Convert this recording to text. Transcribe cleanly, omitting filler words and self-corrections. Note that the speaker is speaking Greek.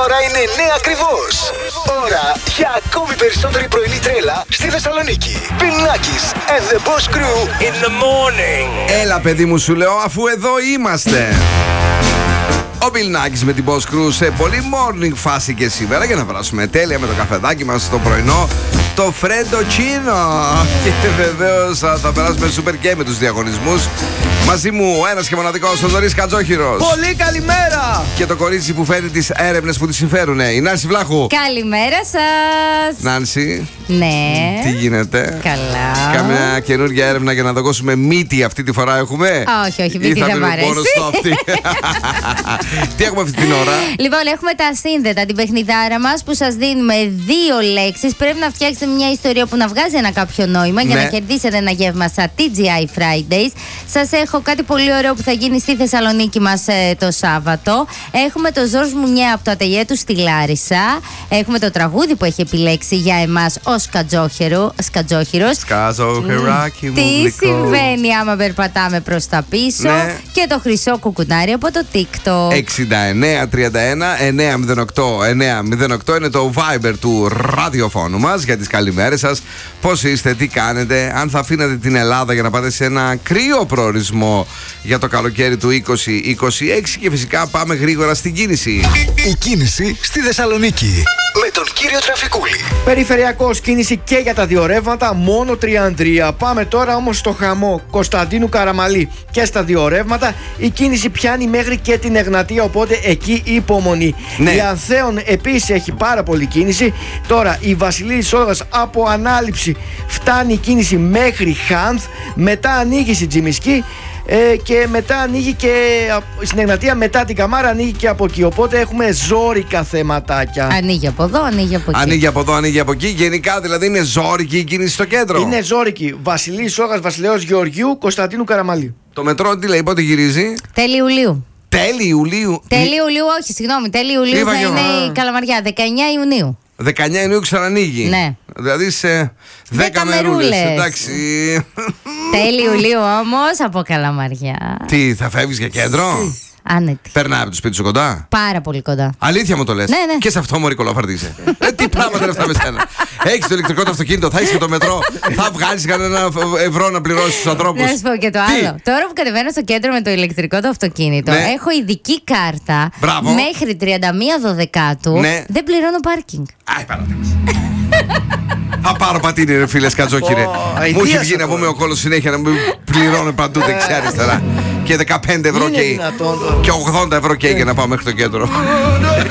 ώρα είναι 9 ακριβώς. Ώρα για ακόμη περισσότερη πρωινή τρέλα στη Θεσσαλονίκη. Bill Nackis and the Boss Crew in the morning. Έλα παιδί μου, σου λέω, αφού εδώ είμαστε. Ο Bill Nackis με την Boss Crew σε πολύ morning φάση και σήμερα, για να περάσουμε τέλεια με το καφεδάκι μας στο πρωινό, το Freddoncino. Και βεβαίως θα περάσουμε super και με τους διαγωνισμούς. Μαζί μου ένας και μοναδικός, ο Θοδωρής Κατζόχυρος. Πολύ καλημέρα! Και το κορίτσι που φέρει τις έρευνες που τη συμφέρουνε, η Νάνση Βλάχου. Καλημέρα σας! Νάνση. Ναι. Τι γίνεται? Καλά. Κάμια καινούργια έρευνα για να δώσουμε μύτη αυτή τη φορά έχουμε? Όχι, μύτη δεν μ' αρέσει. Τι έχουμε αυτή την ώρα? Λοιπόν, έχουμε τα σύνδετα, την παιχνιδάρα μας που σας δίνουμε 2 λέξεις. Πρέπει να φτιάξετε μια ιστορία που να βγάζει ένα κάποιο νόημα για να κερδίσετε ένα γεύμα στα TGI Fridays. Σας έχω κάτι πολύ ωραίο που θα γίνει στη Θεσσαλονίκη μας το Σάββατο. Έχουμε το Ζορζ Μουνιέ από το ατελιέ του στη Λάρισα. Έχουμε το τραγούδι που έχει επιλέξει για εμάς ο Σκατζόχυρος. Σκατζόχυράκι μου. Τι συμβαίνει άμα περπατάμε προς τα πίσω. Ναι. Και το χρυσό κουκουνάρι από το TikTok. 6931-908-908 είναι το Viber του ραδιοφώνου μας για τις καλημέρες σας. Πώς είστε, τι κάνετε, αν θα αφήνατε την Ελλάδα για να πάτε σε ένα κρύο προορισμό για το καλοκαίρι του 2026. Και φυσικά πάμε γρήγορα στην κίνηση. Η κίνηση στη Θεσσαλονίκη με τον κύριο Τραφικούλη. Περιφερειακός κίνηση και για τα δύο ρεύματα, μόνο Τριανδρία. Πάμε τώρα όμως στο χαμό Κωνσταντίνου Καραμαλή. Και στα δύο ρεύματα η κίνηση πιάνει μέχρι και την Εγνατία, οπότε εκεί υπομονή. Ναι. Η Ανθέων επίσης έχει πάρα πολύ κίνηση. Τώρα η Βασιλίδης Όλγας από ανάληψη φτάνει η κίνηση μέχρι Χάνθ. Μετά ανοίγει στην Τζιμισκή. Και μετά ανοίγει και στην Εγνατία, μετά την Καμάρα ανοίγει και από εκεί. Οπότε έχουμε ζόρικα θεματάκια. Ανοίγει από εδώ, ανοίγει από εκεί. Ανοίγει από εδώ, ανοίγει από εκεί. Γενικά δηλαδή είναι ζόρικη η κίνηση στο κέντρο. Είναι ζόρικη. Βασιλής Όλγας, Βασιλέως Γεωργίου, Κωνσταντίνου Καραμαλή. Το μετρό τι λέει, πότε γυρίζει? Τέλη Ιουλίου. Τέλη Ιουλίου. Τέλη Ιουλίου, όχι, συγγνώμη. Τέλη Ιουλίου θα είναι η Καλαμαριά. 19 Ιουνίου. 19 Ιουνίου ξανανοίγει. Ναι. Δηλαδή σε 10 μερούλες. Εντάξει. Τέλη Ιουλίου όμως από Καλαμαριά. Τι, θα φεύγεις για κέντρο? Άνετη. Περνάει από το σπίτι σου κοντά? Πάρα πολύ κοντά. Αλήθεια μου το λες? Ναι. Και σε αυτό μωρή κολόφαρτη είσαι. Τι πράγματα είναι αυτά με σένα? Έχεις το ηλεκτρικό το αυτοκίνητο, θα έχεις και το μετρό. Θα βγάλεις κανένα ευρώ να πληρώσεις τους ανθρώπους? Να σου πω και το άλλο. Τώρα που κατεβαίνω στο κέντρο με το ηλεκτρικό το αυτοκίνητο, Ναι. έχω ειδική κάρτα. Μπράβο. Μέχρι 31 Δωδεκάτου Ναι. δεν πληρώνω πάρκινγκ. Άι, θα πάρω πατίνι, ρε φίλε Σκατζόχυρε. Μου έχει βγει να πούμε ο κόλος συνέχεια να μην πληρώνω παντού δεξιά-αριστερά. Και 15 ευρώ και 80 ευρώ και για να πάω μέχρι το κέντρο.